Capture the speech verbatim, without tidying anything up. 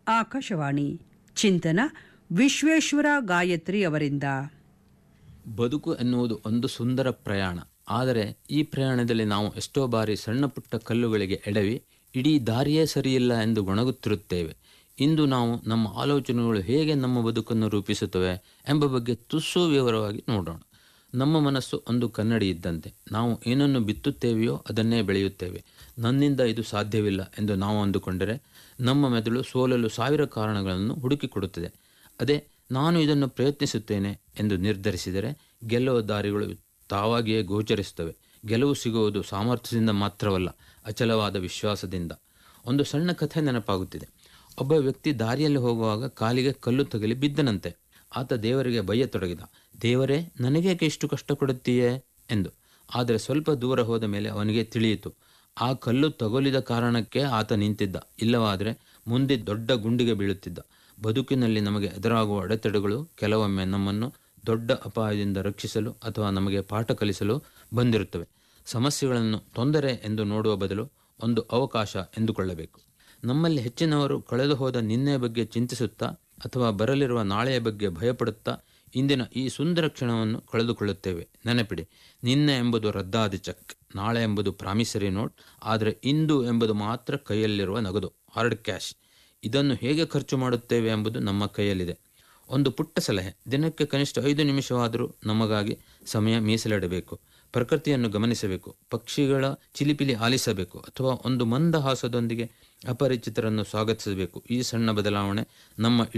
ಆಕಾಶವಾಣಿ ಚಿಂತನ ವಿಶ್ವೇಶ್ವರ ಗಾಯತ್ರಿ ಅವರಿಂದ. ಬದುಕು ಎನ್ನುವುದು ಒಂದು ಸುಂದರ ಪ್ರಯಾಣ. ಆದರೆ ಈ ಪ್ರಯಾಣದಲ್ಲಿ ನಾವು ಎಷ್ಟೋ ಬಾರಿ ಸಣ್ಣ ಪುಟ್ಟ ಕಲ್ಲುಗಳಿಗೆ ಎಡವಿ ಇಡೀ ದಾರಿಯೇ ಸರಿಯಿಲ್ಲ ಎಂದು ಗೊಣಗುತ್ತಿರುತ್ತೇವೆ. ಇಂದು ನಾವು ನಮ್ಮ ಆಲೋಚನೆಗಳು ಹೇಗೆ ನಮ್ಮ ಬದುಕನ್ನು ರೂಪಿಸುತ್ತವೆ ಎಂಬ ಬಗ್ಗೆ ತುಸು ವಿವರವಾಗಿ ನೋಡೋಣ. ನಮ್ಮ ಮನಸ್ಸು ಒಂದು ಕನ್ನಡಿ ಇದ್ದಂತೆ. ನಾವು ಏನನ್ನು ಬಿತ್ತುತ್ತೇವೆಯೋ ಅದನ್ನೇ ಬೆಳೆಯುತ್ತೇವೆ. ನನ್ನಿಂದ ಇದು ಸಾಧ್ಯವಿಲ್ಲ ಎಂದು ನಾವು ಅಂದುಕೊಂಡರೆ ನಮ್ಮ ಮೆದುಳು ಸೋಲಲು ಸಾವಿರ ಕಾರಣಗಳನ್ನು ಹುಡುಕಿಕೊಡುತ್ತದೆ. ಅದೇ ನಾನು ಇದನ್ನು ಪ್ರಯತ್ನಿಸುತ್ತೇನೆ ಎಂದು ನಿರ್ಧರಿಸಿದರೆ ಗೆಲ್ಲುವ ದಾರಿಗಳು ತಾವಾಗಿಯೇ ಗೋಚರಿಸುತ್ತವೆ. ಗೆಲುವು ಸಿಗುವುದು ಸಾಮರ್ಥ್ಯದಿಂದ ಮಾತ್ರವಲ್ಲ, ಅಚಲವಾದ ವಿಶ್ವಾಸದಿಂದ. ಒಂದು ಸಣ್ಣ ಕಥೆ ನೆನಪಾಗುತ್ತಿದೆ. ಒಬ್ಬ ವ್ಯಕ್ತಿ ದಾರಿಯಲ್ಲಿ ಹೋಗುವಾಗ ಕಾಲಿಗೆ ಕಲ್ಲು ತಗಲಿ ಬಿದ್ದನಂತೆ. ಆತ ದೇವರಿಗೆ ಬಯ್ಯತೊಡಗಿದ. ದೇವರೇ, ನನಗೇಕೆ ಇಷ್ಟು ಕಷ್ಟ ಕೊಡುತ್ತೀಯೇ ಎಂದು. ಆದರೆ ಸ್ವಲ್ಪ ದೂರ ಹೋದ ಮೇಲೆ ಅವನಿಗೆ ತಿಳಿಯಿತು, ಆ ಕಲ್ಲು ತಗುಲಿದ ಕಾರಣಕ್ಕೆ ಆತ ನಿಂತಿದ್ದ. ಇಲ್ಲವಾದರೆ ಮುಂದೆ ದೊಡ್ಡ ಗುಂಡಿಗೆ ಬೀಳುತ್ತಿದ್ದ. ಬದುಕಿನಲ್ಲಿ ನಮಗೆ ಎದುರಾಗುವ ಅಡೆತಡೆಗಳು ಕೆಲವೊಮ್ಮೆ ನಮ್ಮನ್ನು ದೊಡ್ಡ ಅಪಾಯದಿಂದ ರಕ್ಷಿಸಲು ಅಥವಾ ನಮಗೆ ಪಾಠ ಕಲಿಸಲು ಬಂದಿರುತ್ತವೆ. ಸಮಸ್ಯೆಗಳನ್ನು ತೊಂದರೆ ಎಂದು ನೋಡುವ ಬದಲು ಒಂದು ಅವಕಾಶ ಎಂದುಕೊಳ್ಳಬೇಕು. ನಮ್ಮಲ್ಲಿ ಹೆಚ್ಚಿನವರು ಕಳೆದು ಹೋದ ನಿನ್ನೆಯ ಬಗ್ಗೆ ಚಿಂತಿಸುತ್ತಾ ಅಥವಾ ಬರಲಿರುವ ನಾಳೆಯ ಬಗ್ಗೆ ಭಯಪಡುತ್ತಾ ಇಂದಿನ ಈ ಸುಂದರ ಕ್ಷಣವನ್ನು ಕಳೆದುಕೊಳ್ಳುತ್ತೇವೆ. ನೆನಪಿಡಿ, ನಿನ್ನೆ ಎಂಬುದು ರದ್ದಾದ ಚೆಕ್, ನಾಳೆ ಎಂಬುದು ಪ್ರಾಮಿಸರಿ ನೋಟ್, ಆದರೆ ಇಂದು ಎಂಬುದು ಮಾತ್ರ ಕೈಯಲ್ಲಿರುವ ನಗದು, ಹಾರ್ಡ್ ಕ್ಯಾಶ್. ಇದನ್ನು ಹೇಗೆ ಖರ್ಚು ಮಾಡುತ್ತೇವೆ ಎಂಬುದು ನಮ್ಮ ಕೈಯಲ್ಲಿದೆ. ಒಂದು ಪುಟ್ಟ ಸಲಹೆ: ದಿನಕ್ಕೆ ಕನಿಷ್ಠ ಐದು ನಿಮಿಷವಾದರೂ ನಮಗಾಗಿ ಸಮಯ ಮೀಸಲಿಡಬೇಕು. ಪ್ರಕೃತಿಯನ್ನು ಗಮನಿಸಬೇಕು, ಪಕ್ಷಿಗಳ ಚಿಲಿಪಿಲಿ ಆಲಿಸಬೇಕು, ಅಥವಾ ಒಂದು ಮಂದಹಾಸದೊಂದಿಗೆ ಅಪರಿಚಿತರನ್ನು ಸ್ವಾಗತಿಸಬೇಕು. ಈ ಸಣ್ಣ ಬದಲಾವಣೆ ನಮ್ಮ